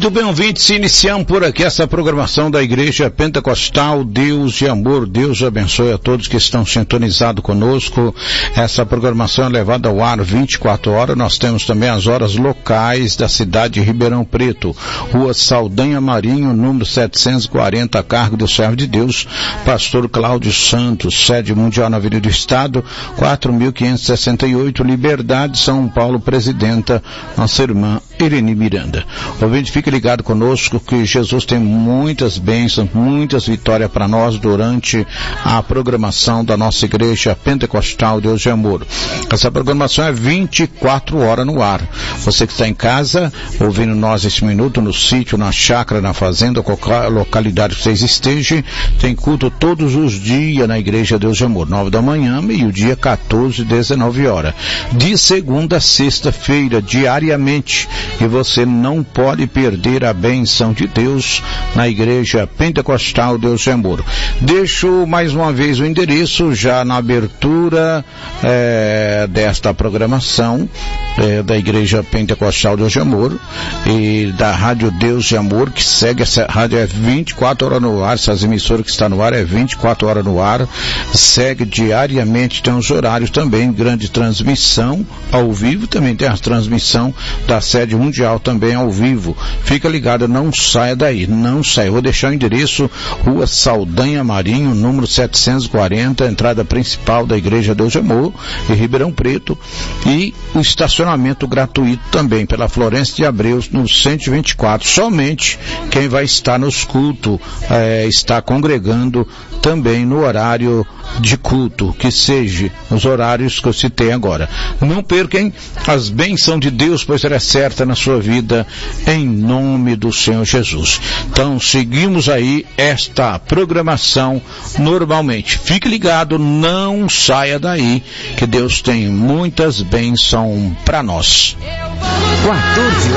Muito bem, ouvintes, iniciamos por aqui essa programação da Igreja Pentecostal Deus e Amor. Deus abençoe a todos que estão sintonizados conosco. Essa programação é levada ao ar 24 horas. Nós temos também as horas locais da cidade de Ribeirão Preto, Rua Saldanha Marinho, número 740, a cargo do servo de Deus, pastor Cláudio Santos, sede mundial na Avenida do Estado, 4.568, Liberdade, São Paulo, presidenta, nossa irmã Irene Miranda. Ouvinte, fique ligado conosco que Jesus tem muitas bênçãos, muitas vitórias para nós durante a programação da nossa Igreja Pentecostal Deus e Amor. Essa programação é 24 horas no ar. Você que está em casa, ouvindo nós esse minuto, no sítio, na chácara, na fazenda, qualquer localidade que vocês estejam, tem culto todos os dias na Igreja Deus e Amor, 9 da manhã, meio-dia, 14, 19 horas. De segunda a sexta-feira, diariamente. E você não pode perder a benção de Deus na Igreja Pentecostal Deus e Amor. Deixo mais uma vez o endereço já na abertura desta programação da Igreja Pentecostal Deus e Amor e da Rádio Deus e Amor, que segue. Essa rádio é 24 horas no ar, essas emissoras que estão no ar é 24 horas no ar, segue diariamente, tem os horários também, grande transmissão ao vivo, também tem a transmissão da sede mundial também ao vivo. Fica ligado, não saia daí, não saia. Vou deixar o endereço, Rua Saldanha Marinho, número 740, entrada principal da Igreja Deus e Amor, em Ribeirão Preto, e o estacionamento gratuito também pela Florêncio de Abreu, no 124. Somente quem vai estar nos cultos, está congregando também no horário de culto, que seja os horários que eu citei agora. Não percam as bênçãos de Deus, pois ela é certa na sua vida, em nome do Senhor Jesus. Então, seguimos aí esta programação normalmente. Fique ligado, não saia daí, que Deus tem muitas bênçãos para nós. 14